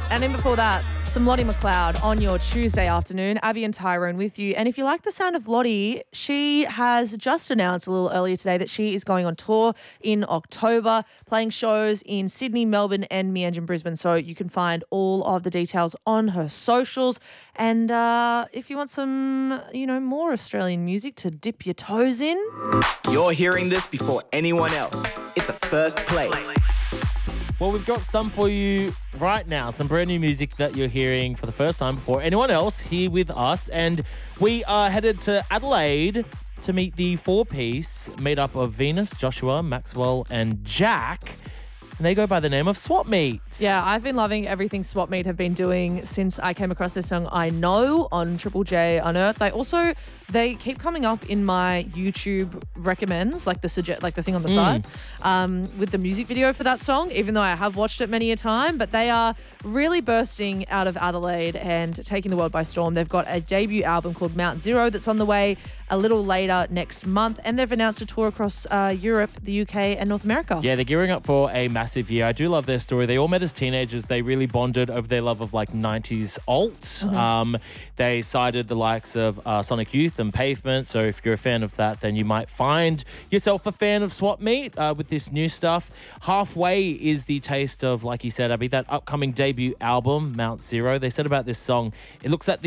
And then before that, some Lottie McLeod on your Tuesday afternoon. Abby and Tyrone with you. And if you like the sound of Lottie, she has just announced a little earlier today that she is going on tour in October, playing shows in Sydney, Melbourne and Meanjin, Brisbane. So you can find all of the details on her socials. And if you want some, more Australian music to dip your toes in. You're hearing this before anyone else. It's a first play. Well, we've got some for you right now, some brand new music that you're hearing for the first time before anyone else here with us. And we are headed to Adelaide to meet the four-piece made up of Venus, Joshua, Maxwell and Jack. And they go by the name of Swap Meet. Yeah, I've been loving everything Swap Meet have been doing since I came across this song I Know on Triple J Unearthed. They keep coming up in my YouTube recommends, like the thing on the side, with the music video for that song, even though I have watched it many a time. But they are really bursting out of Adelaide and taking the world by storm. They've got a debut album called Mount Zero that's on the way a little later next month. And they've announced a tour across Europe, the UK and North America. Yeah, they're gearing up for a massive year. I do love their story. They all met as teenagers. They really bonded over their love of 90s alt. They cited the likes of Sonic Youth and Pavement. So if you're a fan of that, then you might find yourself a fan of Swap Meet with this new stuff. Halfway is the taste of, like you said, Abby, that upcoming debut album, Mount Zero. They said about this song, it looks at the